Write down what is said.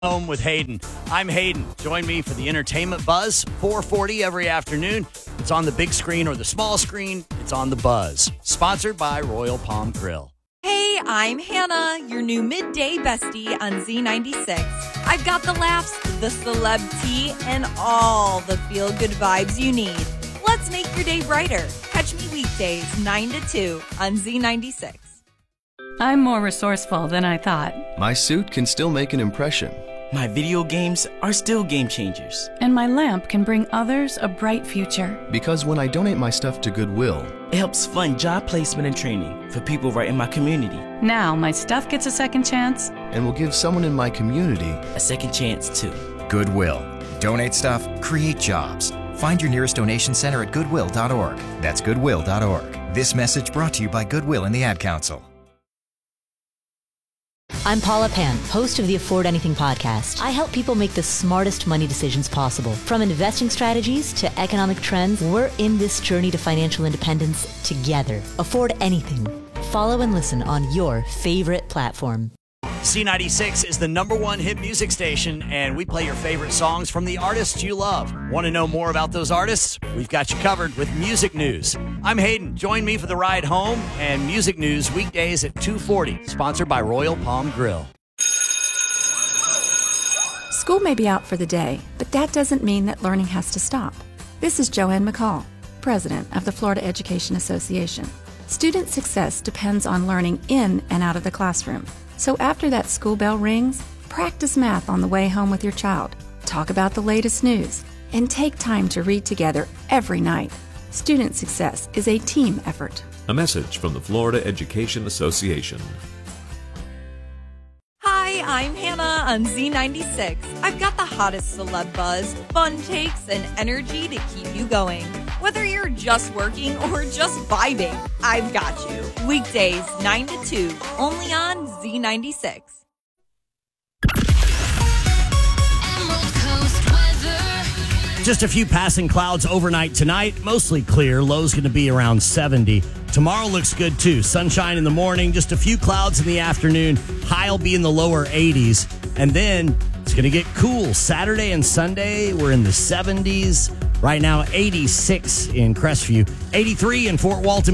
Home with Hayden. I'm Hayden. Join me for the Entertainment Buzz, 4:40 every afternoon. It's on the big screen or the small screen. It's on the Buzz. Sponsored by Royal Palm Grill. Hey, I'm Hannah, your new midday bestie on Z96. I've got the laughs, the celeb tea, and all the feel-good vibes you need. Let's make your day brighter. Catch me weekdays 9 to 2 on Z96. I'm more resourceful than I thought. My suit can still make an impression. My video games are still game changers. And my lamp can bring others a bright future. Because when I donate my stuff to Goodwill, it helps fund job placement and training for people right in my community. Now my stuff gets a second chance. And will give someone in my community a second chance too. Goodwill. Donate stuff, create jobs. Find your nearest donation center at goodwill.org. That's goodwill.org. This message brought to you by Goodwill and the Ad Council. I'm Paula Pan, host of the Afford Anything podcast. I help people make the smartest money decisions possible. From investing strategies to economic trends, we're in this journey to financial independence together. Afford Anything. Follow and listen on your favorite platform. C96 is the #1 hit music station, and we play your favorite songs from the artists you love. Want to know more about those artists? We've got you covered with music news. I'm Hayden. Join me for the ride home and music news weekdays at 2:40. Sponsored by Royal Palm Grill. School may be out for the day, but that doesn't mean that learning has to stop. This is Joanne McCall, president of the Florida Education Association. Student success depends on learning in and out of the classroom. So after that school bell rings, practice math on the way home with your child, talk about the latest news, and take time to read together every night. Student success is a team effort. A message from the Florida Education Association. Hi, I'm Hannah on Z96. I've got the hottest celeb buzz, fun takes, and energy to keep you going. Whether you're just working or just vibing, I've got you. Weekdays 9 to 2, only on Z96. Just a few passing clouds overnight tonight. Mostly clear. Low's going to be around 70. Tomorrow looks good, too. Sunshine in the morning. Just a few clouds in the afternoon. High will be in the lower 80s. And then it's going to get cool. Saturday and Sunday, we're in the 70s. Right now, 86 in Crestview. 83 in Fort Walton